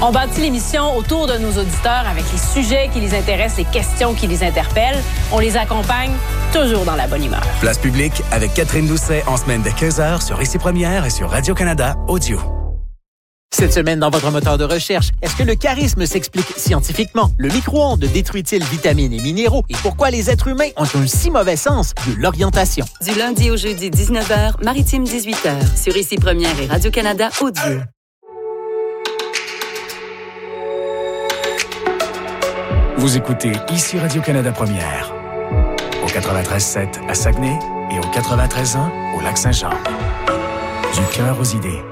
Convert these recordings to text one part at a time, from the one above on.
On bâtit l'émission autour de nos auditeurs avec les sujets qui les intéressent, les questions qui les interpellent. On les accompagne toujours dans la bonne humeur. Place publique avec Catherine Doucet en semaine de 15h sur Ici Première et sur Radio-Canada Audio. Cette semaine, dans votre moteur de recherche, est-ce que le charisme s'explique scientifiquement? Le micro-ondes détruit-il vitamines et minéraux? Et pourquoi les êtres humains ont un si mauvais sens de l'orientation? Du lundi au jeudi, 19h, Maritime 18h, sur Ici Première et Radio-Canada Audio. Vous écoutez Ici Radio-Canada Première, au 93.7 à Saguenay et au 93.1 au Lac-Saint-Jean. Du cœur aux idées.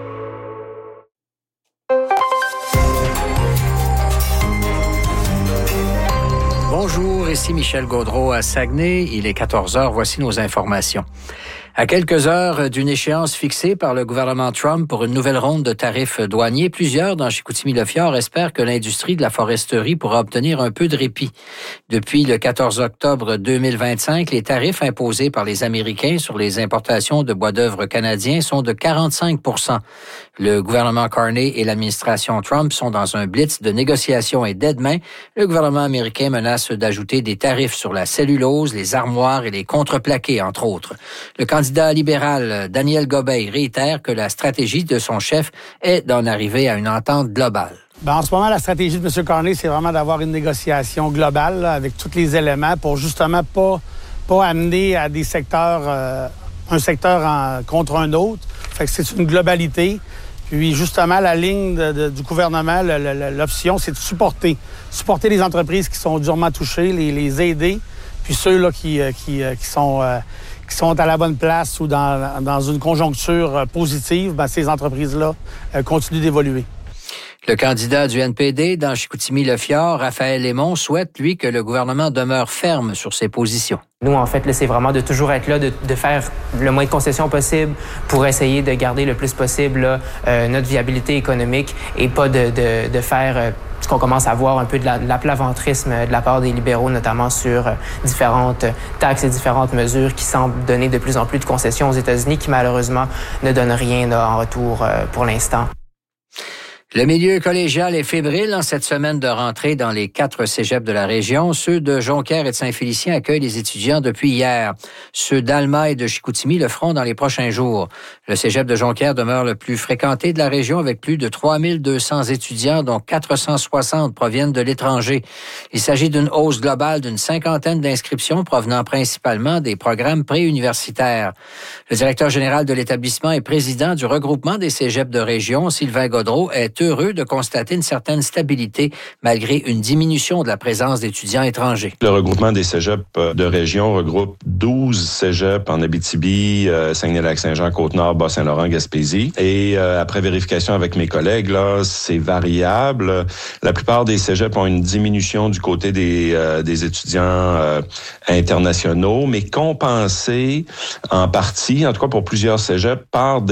Bonjour, ici Michel Gaudreault à Saguenay. Il est 14h, voici nos informations. À quelques heures d'une échéance fixée par le gouvernement Trump pour une nouvelle ronde de tarifs douaniers, plusieurs dans Chicoutimi-Le-Fjord espèrent que l'industrie de la foresterie pourra obtenir un peu de répit. Depuis le 14 octobre 2025, les tarifs imposés par les Américains sur les importations de bois d'œuvre canadiens sont de 45 %. Le gouvernement Carney et l'administration Trump sont dans un blitz de négociations et dès-demain, le gouvernement américain menace d'ajouter des tarifs sur la cellulose, les armoires et les contreplaqués, entre autres. Le candidat libéral Daniel Gobeil réitère que la stratégie de son chef est d'en arriver à une entente globale. En ce moment, la stratégie de M. Carney, c'est vraiment d'avoir une négociation globale là, avec tous les éléments pour justement pas amener à des secteurs, un secteur contre un autre. Fait que c'est une globalité. Puis justement, la ligne du gouvernement, l'option, c'est de supporter les entreprises qui sont durement touchées, les aider, puis ceux là qui sont à la bonne place ou dans une conjoncture positive, ces entreprises-là continuent d'évoluer. Le candidat du NPD dans Chicoutimi-Le-Fjord, Raphaël Lémon, souhaite, lui, que le gouvernement demeure ferme sur ses positions. Nous, en fait, là, c'est vraiment de toujours être là, de faire le moins de concessions possible pour essayer de garder le plus possible là, notre viabilité économique et pas de faire ce qu'on commence à voir un peu de l'aplaventrisme de la part des libéraux, notamment sur différentes taxes et différentes mesures qui semblent donner de plus en plus de concessions aux États-Unis qui, malheureusement, ne donnent rien là, en retour pour l'instant. Le milieu collégial est fébrile en cette semaine de rentrée dans les 4 cégeps de la région. Ceux de Jonquière et de Saint-Félicien accueillent les étudiants depuis hier. Ceux d'Alma et de Chicoutimi le feront dans les prochains jours. Le cégep de Jonquière demeure le plus fréquenté de la région avec plus de 3200 étudiants, dont 460 proviennent de l'étranger. Il s'agit d'une hausse globale d'une 50aine d'inscriptions provenant principalement des programmes préuniversitaires. Le directeur général de l'établissement et président du regroupement des cégeps de région, Sylvain Gaudreault, est heureux de constater une certaine stabilité malgré une diminution de la présence d'étudiants étrangers. Le regroupement des cégeps de région regroupe 12 cégeps en Abitibi, Saguenay-Lac-Saint-Jean, Côte-Nord, Bas-Saint-Laurent, Gaspésie. Et après vérification avec mes collègues, là, c'est variable. La plupart des cégeps ont une diminution du côté des étudiants internationaux, mais compensée en partie, en tout cas pour plusieurs cégeps, par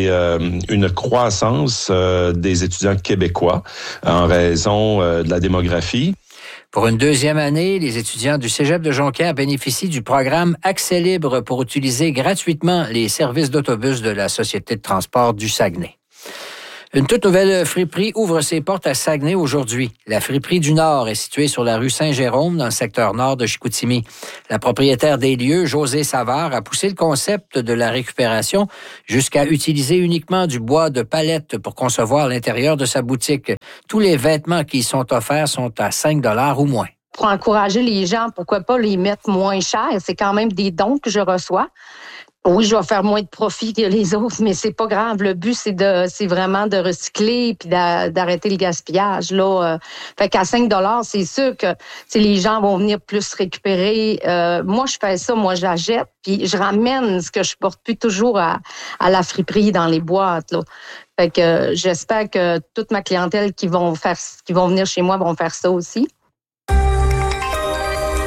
une croissance des étudiants québécois en raison de la démographie. Pour une deuxième année, les étudiants du Cégep de Jonquière bénéficient du programme Accès libre pour utiliser gratuitement les services d'autobus de la Société de transport du Saguenay. Une toute nouvelle friperie ouvre ses portes à Saguenay aujourd'hui. La friperie du Nord est située sur la rue Saint-Jérôme, dans le secteur nord de Chicoutimi. La propriétaire des lieux, José Savard, a poussé le concept de la récupération jusqu'à utiliser uniquement du bois de palette pour concevoir l'intérieur de sa boutique. Tous les vêtements qui y sont offerts sont à 5 $ ou moins. Pour encourager les gens, pourquoi pas les mettre moins cher? C'est quand même des dons que je reçois. Oui, je vais faire moins de profit que les autres, mais c'est pas grave. Le but, c'est vraiment de recycler puis d'arrêter le gaspillage, là. Fait qu'à 5 $, c'est sûr que les gens vont venir plus récupérer. Moi, je fais ça, moi, j'achète puis je ramène ce que je porte plus toujours à la friperie dans les boîtes, là. Fait que j'espère que toute ma clientèle qui vont venir chez moi vont faire ça aussi.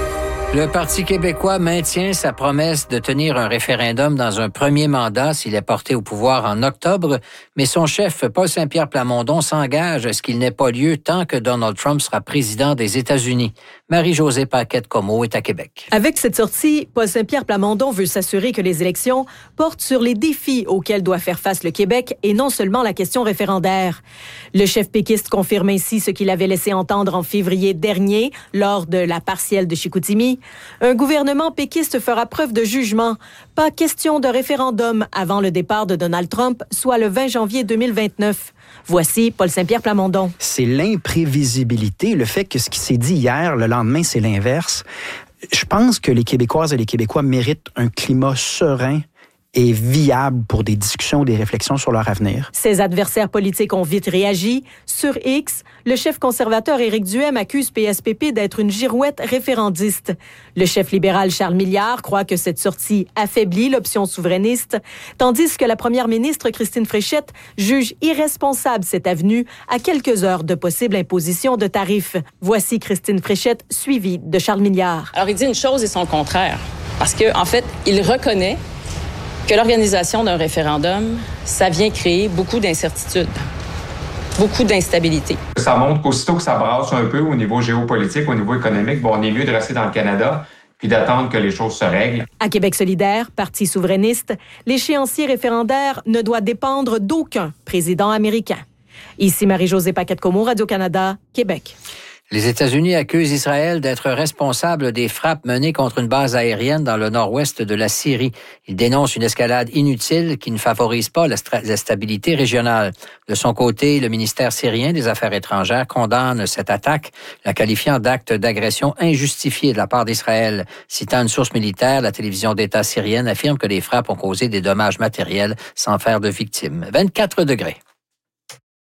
Le Parti québécois maintient sa promesse de tenir un référendum dans un premier mandat s'il est porté au pouvoir en octobre, mais son chef, Paul Saint-Pierre Plamondon, s'engage à ce qu'il n'ait pas lieu tant que Donald Trump sera président des États-Unis. Marie-Josée Paquette-Comeau est à Québec. Avec cette sortie, Paul Saint-Pierre Plamondon veut s'assurer que les élections portent sur les défis auxquels doit faire face le Québec et non seulement la question référendaire. Le chef péquiste confirme ainsi ce qu'il avait laissé entendre en février dernier lors de la partielle de Chicoutimi. Un gouvernement péquiste fera preuve de jugement. Pas question de référendum avant le départ de Donald Trump, soit le 20 janvier 2029. Voici Paul Saint-Pierre Plamondon. C'est l'imprévisibilité, le fait que ce qui s'est dit hier, le lendemain, c'est l'inverse. Je pense que les Québécoises et les Québécois méritent un climat serein et viable pour des discussions, des réflexions sur leur avenir. Ses adversaires politiques ont vite réagi. Sur X, le chef conservateur Éric Duhem accuse PSPP d'être une girouette référendiste. Le chef libéral Charles Milliard croit que cette sortie affaiblit l'option souverainiste, tandis que la première ministre Christine Fréchette juge irresponsable cette avenue à quelques heures de possible imposition de tarifs. Voici Christine Fréchette, suivie de Charles Milliard. Alors, il dit une chose et son contraire, parce qu'en fait, il reconnaît que l'organisation d'un référendum, ça vient créer beaucoup d'incertitudes, beaucoup d'instabilité. Ça montre qu'aussitôt que ça brasse un peu au niveau géopolitique, au niveau économique, on est mieux de rester dans le Canada puis d'attendre que les choses se règlent. À Québec solidaire, parti souverainiste, l'échéancier référendaire ne doit dépendre d'aucun président américain. Ici Marie-Josée Paquette-Comeau, Radio-Canada, Québec. Les États-Unis accusent Israël d'être responsable des frappes menées contre une base aérienne dans le nord-ouest de la Syrie. Ils dénoncent une escalade inutile qui ne favorise pas la stabilité régionale. De son côté, le ministère syrien des Affaires étrangères condamne cette attaque, la qualifiant d'acte d'agression injustifié de la part d'Israël. Citant une source militaire, la télévision d'État syrienne affirme que les frappes ont causé des dommages matériels sans faire de victimes. 24 degrés.